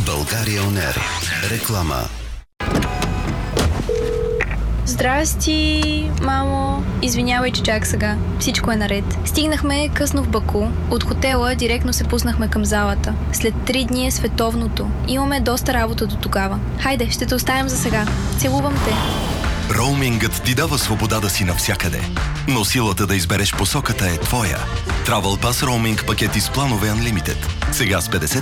България On Air. Реклама. Здрасти, мамо. Извинявай, че чак сега. Всичко е наред. Стигнахме късно в Баку. От хотела директно се пуснахме към залата. След 3 дни е световното. Имаме доста работа до тогава. Хайде, ще те оставям за сега. Целувам те. Роумингът ти дава свобода да си навсякъде, но силата да избереш посоката е твоя. Travel Pass роуминг пакети с планове Unlimited. Сега с 50